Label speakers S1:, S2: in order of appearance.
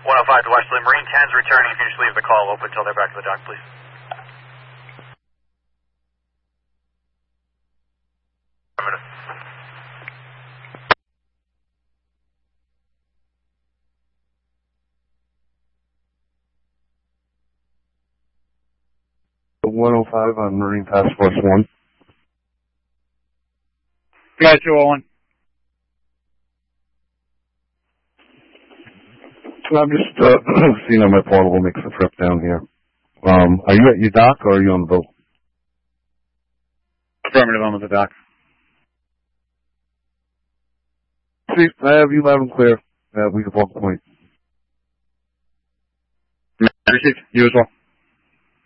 S1: 105 to Westerly. Marine 10's returning. If you just leave the call open until they're back to the dock, please.
S2: The 105 on Marine Task Force 1.
S3: Got you, Owen.
S2: I'm just seeing on my portable makes the trip down here. Are you at your dock or are you on the boat?
S3: Affirmative, I'm at the dock.
S2: See, I have you loud and clear at Weaver Point.
S3: Received. You as well.